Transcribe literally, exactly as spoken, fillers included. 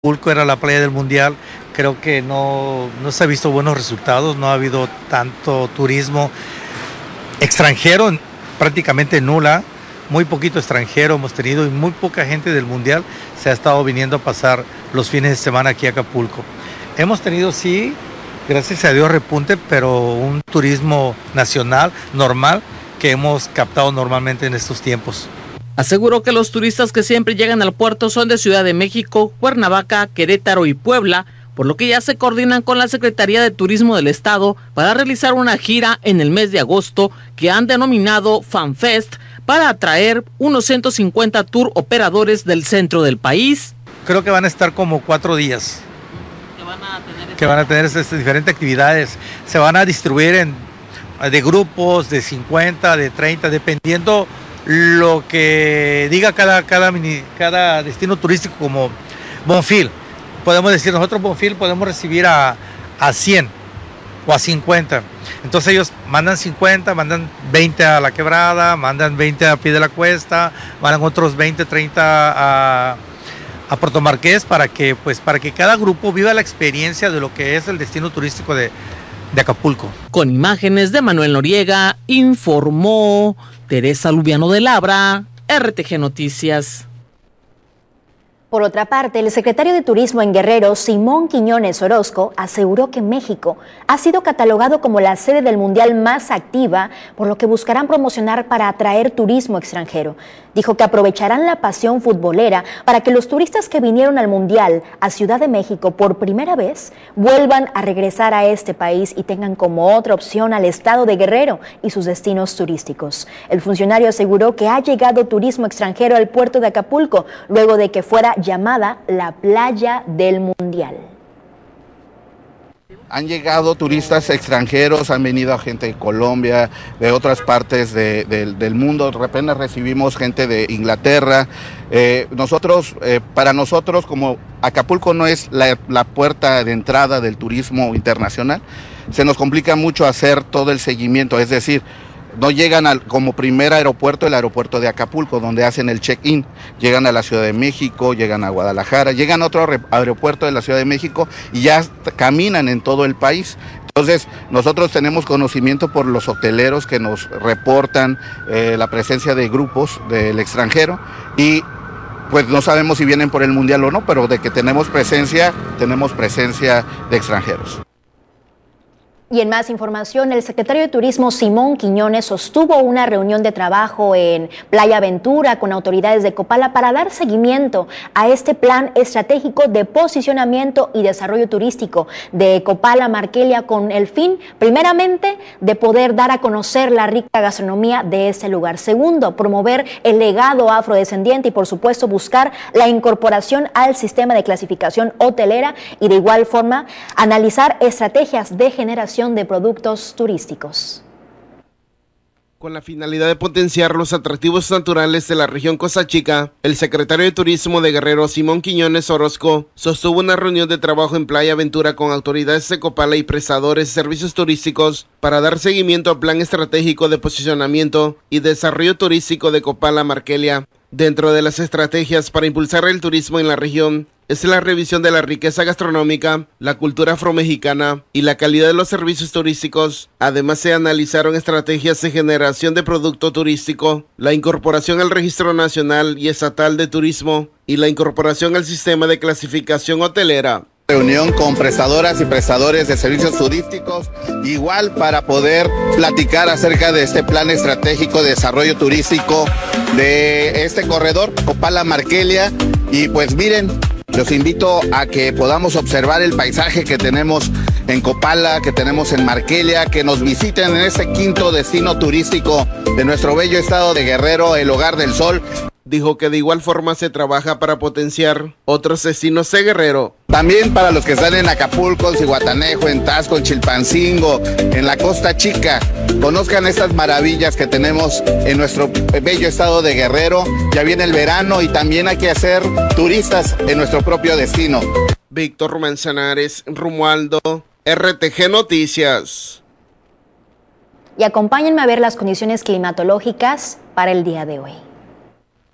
Acapulco era la playa del Mundial, creo que no, no se ha visto buenos resultados, no ha habido tanto turismo extranjero, prácticamente nula, muy poquito extranjero hemos tenido y muy poca gente del Mundial se ha estado viniendo a pasar los fines de semana aquí a Acapulco. Hemos tenido, sí, gracias a Dios, repunte, pero un turismo nacional, normal, que hemos captado normalmente en estos tiempos. Aseguró que los turistas que siempre llegan al puerto son de Ciudad de México, Cuernavaca, Querétaro y Puebla, por lo que ya se coordinan con la Secretaría de Turismo del Estado para realizar una gira en el mes de agosto que han denominado FanFest para atraer unos ciento cincuenta tour operadores del centro del país. Creo que van a estar como cuatro días. Que van a tener, que van a tener estas diferentes actividades. Se van a distribuir en, de grupos de cincuenta, de treinta, dependiendo lo que diga cada, cada, mini, cada destino turístico, como Bonfil. Podemos decir, nosotros Bonfil podemos recibir a, a cien o a cincuenta. Entonces ellos mandan cincuenta, mandan veinte a La Quebrada, mandan veinte a Pie de la Cuesta, mandan otros veinte, treinta a, a Puerto Marqués, para que, pues, para que cada grupo viva la experiencia de lo que es el destino turístico de, de Acapulco. Con imágenes de Manuel Noriega, informó Teresa Lubiano de Labra, R T G Noticias. Por otra parte, el secretario de Turismo en Guerrero, Simón Quiñones Orozco, aseguró que México ha sido catalogado como la sede del Mundial más activa, por lo que buscarán promocionar para atraer turismo extranjero. Dijo que aprovecharán la pasión futbolera para que los turistas que vinieron al Mundial a Ciudad de México por primera vez vuelvan a regresar a este país y tengan como otra opción al estado de Guerrero y sus destinos turísticos. El funcionario aseguró que ha llegado turismo extranjero al puerto de Acapulco luego de que fuera llamada la playa del Mundial. Han llegado turistas extranjeros, han venido gente de Colombia, de otras partes de, de, del mundo. De repente recibimos gente de Inglaterra. Eh, nosotros, eh, para nosotros, como Acapulco no es la, la puerta de entrada del turismo internacional, se nos complica mucho hacer todo el seguimiento, es decir, no llegan al, como primer aeropuerto el aeropuerto de Acapulco, donde hacen el check-in. Llegan a la Ciudad de México, llegan a Guadalajara, llegan a otro aeropuerto de la Ciudad de México y ya caminan en todo el país. Entonces, nosotros tenemos conocimiento por los hoteleros que nos reportan eh, la presencia de grupos del extranjero y pues no sabemos si vienen por el Mundial o no, pero de que tenemos presencia, tenemos presencia de extranjeros. Y en más información, el secretario de Turismo Simón Quiñones sostuvo una reunión de trabajo en Playa Ventura con autoridades de Copala para dar seguimiento a este plan estratégico de posicionamiento y desarrollo turístico de Copala Marquelia, con el fin, primeramente, de poder dar a conocer la rica gastronomía de este lugar. Segundo, promover el legado afrodescendiente y, por supuesto, buscar la incorporación al sistema de clasificación hotelera y, de igual forma, analizar estrategias de generación de productos turísticos. Con la finalidad de potenciar los atractivos naturales de la región Costa Chica, el secretario de Turismo de Guerrero, Simón Quiñones Orozco, sostuvo una reunión de trabajo en Playa Ventura con autoridades de Copala y prestadores de servicios turísticos para dar seguimiento al plan estratégico de posicionamiento y desarrollo turístico de Copala Marquelia. Dentro de las estrategias para impulsar el turismo en la región es la revisión de la riqueza gastronómica, la cultura afromexicana y la calidad de los servicios turísticos. Además, se analizaron estrategias de generación de producto turístico, la incorporación al Registro Nacional y Estatal de Turismo y la incorporación al sistema de clasificación hotelera. Reunión con prestadoras y prestadores de servicios turísticos, igual para poder platicar acerca de este plan estratégico de desarrollo turístico de este corredor, Copala Marquelia. Y pues miren, los invito a que podamos observar el paisaje que tenemos en Copala, que tenemos en Marquelia, que nos visiten en este quinto destino turístico de nuestro bello estado de Guerrero, el Hogar del Sol. Dijo que de igual forma se trabaja para potenciar otros destinos de Guerrero. También para los que están en Acapulco, en Zihuatanejo, en Taxco, en Chilpancingo, en la Costa Chica, conozcan estas maravillas que tenemos en nuestro bello estado de Guerrero. Ya viene el verano y también hay que hacer turistas en nuestro propio destino. Víctor Manzanares, Romualdo, R T G Noticias. Y acompáñenme a ver las condiciones climatológicas para el día de hoy.